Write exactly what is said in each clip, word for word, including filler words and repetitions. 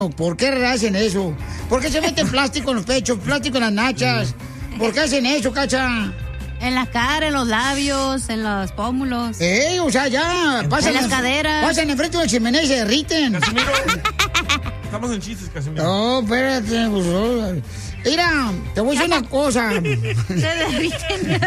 ¿Por qué hacen eso? ¿Por qué se meten plástico en los pechos, plástico en las nachas? ¿Por qué hacen eso, Cacha? En la cara, en los labios, en los pómulos. ¡Ey! O sea, ya. Pasan en las caderas. Pasan enfrente de la chimenea y se derriten. Casimiro. Estamos en chistes, Casimiro. No, espérate. Pues, oh. Mira, te voy a decir una cosa. Se derriten.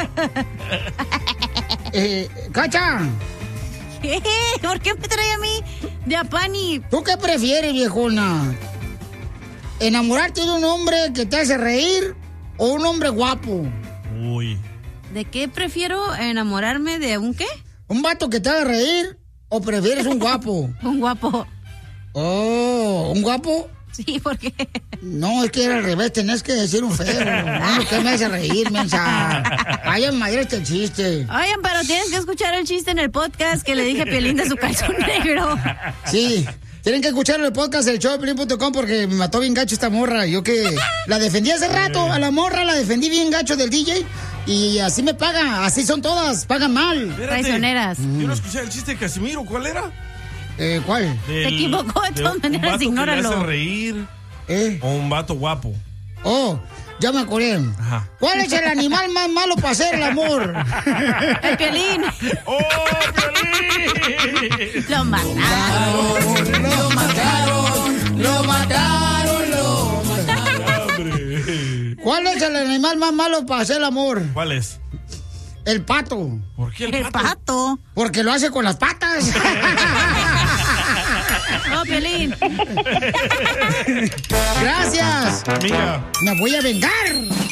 eh, Cacha. ¿Qué? ¿Por qué me trae a mí de Apani? ¿Tú qué prefieres, viejona? ¿Enamorarte de un hombre que te hace reír o un hombre guapo? Uy. ¿De qué prefiero enamorarme de un qué? ¿Un vato que te haga reír o prefieres un guapo? Un guapo. Oh, ¿un guapo? Sí, ¿por qué? No, es que era al revés, tenés que decir un feo. Uno que me hace reír, mensa. Vayan, madre, este chiste. Oigan, pero tienes que escuchar el chiste en el podcast que le dije a Piolín de su calzón negro. Sí, tienen que escuchar el podcast del show de Piolín punto com porque me mató bien gacho esta morra. Yo que la defendí hace rato, a la morra la defendí bien gacho del D J. Y así me pagan, así son todas, pagan mal. Espérate, traicioneras. Yo no escuché el chiste de Casimiro, ¿cuál era? Eh, ¿cuál? Te equivocó, de todas de maneras, ignóralo. Un vato que le hace reír ¿Eh? o un vato guapo. Oh, ya me acordé. Ajá. ¿Cuál es el animal más malo para hacer el amor? El Piolín. ¡Oh, Piolín! Lo mataron. Lo mataron, lo mataron, lo Hombre. ¿Cuál es el animal más malo para hacer el amor? ¿Cuál es? El pato. ¿Por qué el, El pato? pato. Porque lo hace con las patas. Oh, Piolín. Gracias. Amiga. Me voy a vengar.